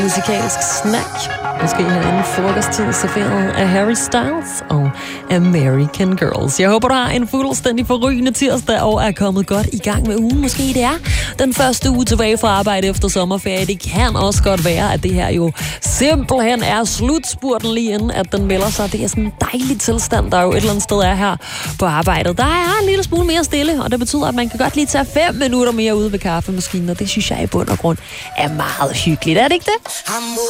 Musikalsk snack. Måske herinde frokosttid serveret af Harry Styles og American Girls. Jeg håber, du har en fuldstændig forrygende tirsdag og er kommet godt i gang med ugen. Måske det er den første uge tilbage fra arbejde efter sommerferie. Det kan også godt være, at det her jo simpelthen er slutspurten lige inden, at den melder sig. Det er sådan en dejlig tilstand, der jo et eller andet sted er her på arbejdet. Der er en lille smule mere stille, og det betyder, at man kan godt lige tage 5 minutter mere ude ved kaffemaskinen, og det synes jeg i bund og grund er meget hyggeligt. Er det ikke det?